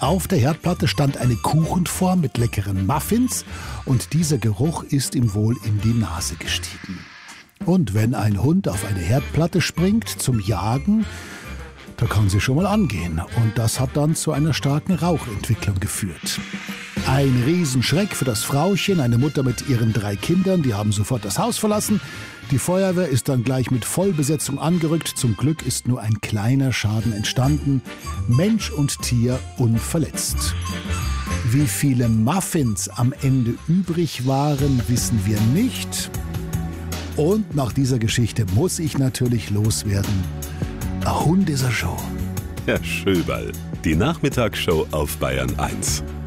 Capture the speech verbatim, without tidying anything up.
Auf der Herdplatte stand eine Kuchenform mit leckeren Muffins und dieser Geruch ist ihm wohl in die Nase gestiegen. Und wenn ein Hund auf eine Herdplatte springt zum Jagen, da kann sie schon mal angehen. Und das hat dann zu einer starken Rauchentwicklung geführt. Ein Riesenschreck für das Frauchen, eine Mutter mit ihren drei Kindern, die haben sofort das Haus verlassen. Die Feuerwehr ist dann gleich mit Vollbesetzung angerückt. Zum Glück ist nur ein kleiner Schaden entstanden. Mensch und Tier unverletzt. Wie viele Muffins am Ende übrig waren, wissen wir nicht. Und nach dieser Geschichte muss ich natürlich loswerden. Ein Hund ist er schon. Herr Schöberl, die Nachmittagsshow auf Bayern eins.